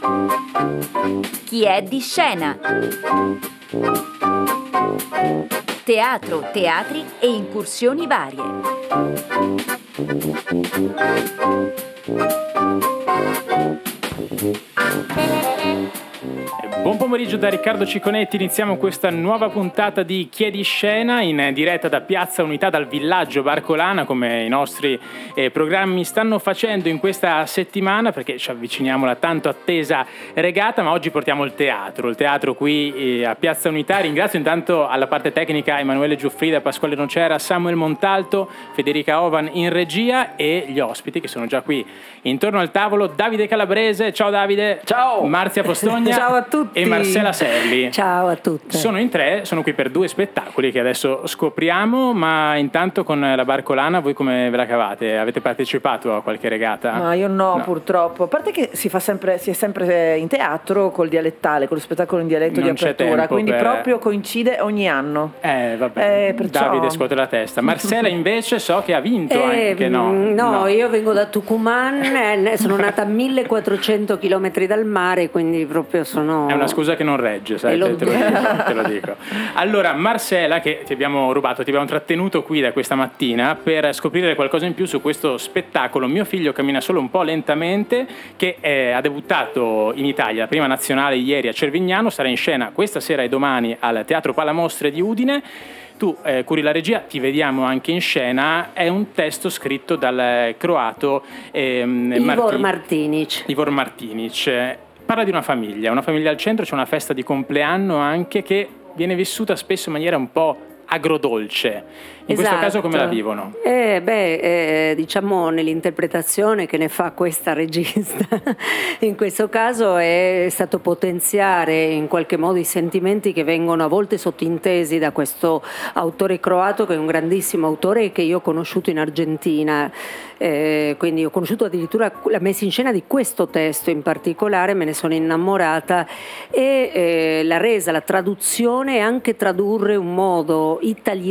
Chi è di scena? Teatro, teatri e incursioni varie. Buon pomeriggio da Riccardo Ciconetti, iniziamo questa nuova puntata di Chi è di scena in diretta da Piazza Unità, dal villaggio Barcolana, come i nostri programmi stanno facendo in questa settimana, perché ci avviciniamo alla tanto attesa regata, ma oggi portiamo il teatro qui a Piazza Unità. Ringrazio intanto alla parte tecnica Emanuele Giuffrida, Pasquale Nocera, Samuel Montalto, Federica Ovan in regia e gli ospiti che sono già qui intorno al tavolo: Davide Calabrese, ciao Davide. Ciao. Marzia Postogna. Ciao a tutti. E Marcella Serli. Ciao a tutti. Sono in tre, sono qui per due spettacoli che adesso scopriamo, ma intanto con la Barcolana voi come ve la cavate? Avete partecipato a qualche regata? Ma io no, purtroppo. A parte che si è sempre in teatro col dialettale, con lo spettacolo in dialetto Non di c'è apertura, tempo quindi per... proprio coincide ogni anno. Vabbè, perciò... Davide scuote la testa. Marcella invece so che ha vinto anche, no, io vengo da Tucumán, sono nata a 1400 km dal mare, quindi proprio sono... È una scusa che non regge, sai, te lo dico. Allora, Marcella, che ti abbiamo trattenuto qui da questa mattina per scoprire qualcosa in più su questo spettacolo Mio figlio cammina solo un po' lentamente, che ha debuttato in Italia, la prima nazionale ieri a Cervignano, sarà in scena questa sera e domani al Teatro Palamostre di Udine. Tu curi la regia, ti vediamo anche in scena. È un testo scritto dal croato Ivor Martinic. Parla di una famiglia al centro, c'è una festa di compleanno anche che viene vissuta spesso in maniera un po' agrodolce. In questo caso come la vivono? Diciamo nell'interpretazione che ne fa questa regista in questo caso è stato potenziare in qualche modo i sentimenti che vengono a volte sottintesi da questo autore croato, che è un grandissimo autore che io ho conosciuto in Argentina, quindi ho conosciuto addirittura la messa in scena di questo testo in particolare, me ne sono innamorata e la traduzione e anche tradurre un modo italiano